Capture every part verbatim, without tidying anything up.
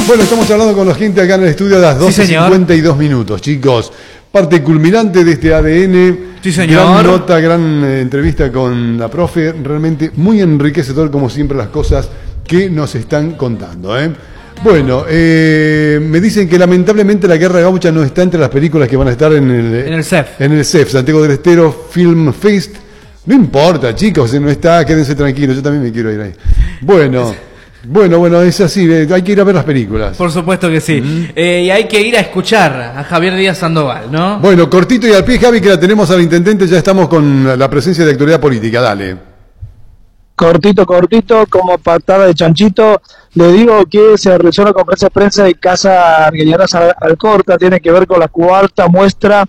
Bueno, estamos hablando con la gente acá en el estudio a las doce cincuenta y dos minutos, chicos. Parte culminante de este A D N. Sí, señor. Gran nota, gran eh, entrevista con la profe. Realmente muy enriquecedor, como siempre, las cosas que nos están contando, ¿eh? Bueno, eh, me dicen que lamentablemente La Guerra Gaucha no está entre las películas que van a estar en el, en el C E F. En el C E F, Santiago del Estero Film Fest. No importa, chicos, si no está, quédense tranquilos, yo también me quiero ir ahí. Bueno, bueno, bueno, es así, hay que ir a ver las películas. Por supuesto que sí. Mm. Eh, y hay que ir a escuchar a Javier Díaz Sandoval, ¿no? Bueno, cortito y al pie, Javi, que la tenemos al intendente, ya estamos con la presencia de actualidad política, dale. Cortito, cortito, como patada de chanchito, le digo que se realizó una conferencia de prensa de Casa Argueñaras Alcorta, tiene que ver con la cuarta muestra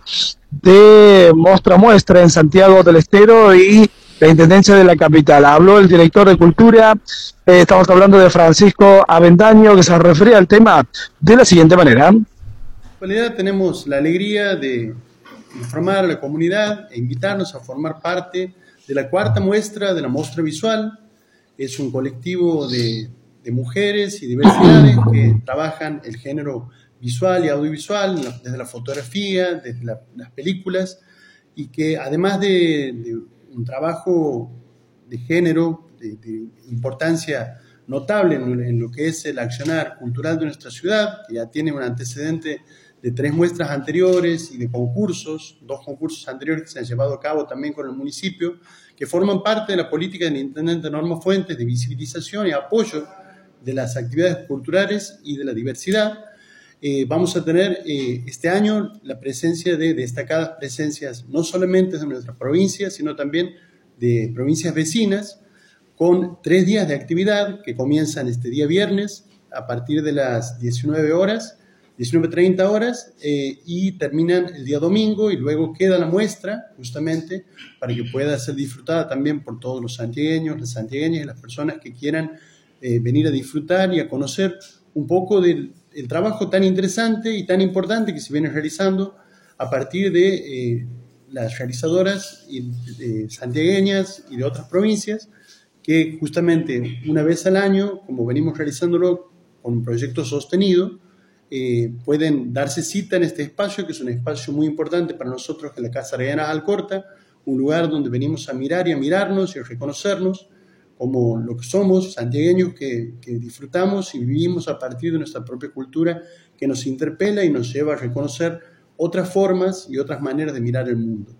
de Mostra Muestra en Santiago del Estero y la Intendencia de la Capital. Habló el director de Cultura, eh, estamos hablando de Francisco Avendaño, que se refería al tema de la siguiente manera. En realidad tenemos la alegría de informar a la comunidad e invitarnos a formar parte de la cuarta muestra de la Mostra Visual. Es un colectivo de, de mujeres y diversidades que trabajan el género visual y audiovisual, desde la fotografía, desde la, las películas, y que además de, de un trabajo de género de, de importancia notable en, en lo que es el accionar cultural de nuestra ciudad, que ya tiene un antecedente de tres muestras anteriores y de concursos, dos concursos anteriores que se han llevado a cabo también con el municipio, que forman parte de la política del intendente Norma Fuentes de visibilización y apoyo de las actividades culturales y de la diversidad. Eh, vamos a tener eh, este año la presencia de destacadas presencias no solamente de nuestra provincia, sino también de provincias vecinas, con tres días de actividad que comienzan este día viernes a partir de las diecinueve horas, diecinueve treinta horas, eh, y terminan el día domingo, y luego queda la muestra justamente para que pueda ser disfrutada también por todos los santiagueños, las santiagueñas y las personas que quieran eh, venir a disfrutar y a conocer un poco del el trabajo tan interesante y tan importante que se viene realizando a partir de eh, las realizadoras y, eh, santiagueñas y de otras provincias, que justamente una vez al año, como venimos realizándolo con un proyecto sostenido, Eh, pueden darse cita en este espacio, que es un espacio muy importante para nosotros, que es la Casa Argueñaras Alcorta, un lugar donde venimos a mirar y a mirarnos y a reconocernos como lo que somos, santiagueños que, que disfrutamos y vivimos a partir de nuestra propia cultura, que nos interpela y nos lleva a reconocer otras formas y otras maneras de mirar el mundo.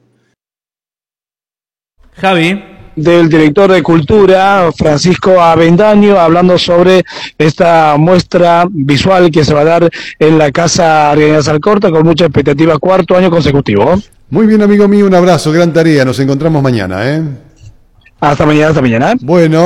Javi. Del director de Cultura, Francisco Avendaño, hablando sobre esta muestra visual que se va a dar en la Casa Argueñaras Alcorta con mucha expectativa, cuarto año consecutivo. Muy bien, amigo mío, un abrazo, gran tarea, nos encontramos mañana, ¿eh? Hasta mañana, hasta mañana. Bueno.